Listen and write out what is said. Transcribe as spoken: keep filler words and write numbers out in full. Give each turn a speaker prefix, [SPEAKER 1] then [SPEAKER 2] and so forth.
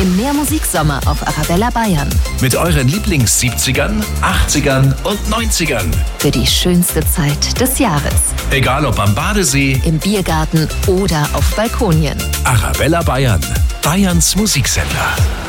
[SPEAKER 1] im Mehrmusiksommer auf Arabella Bayern.
[SPEAKER 2] Mit euren Lieblings-siebzigern, achtzigern und neunzigern.
[SPEAKER 1] Für die schönste Zeit des Jahres.
[SPEAKER 2] Egal ob am Badesee,
[SPEAKER 1] im Biergarten oder auf Balkonien.
[SPEAKER 2] Arabella Bayern, Bayerns Musiksender.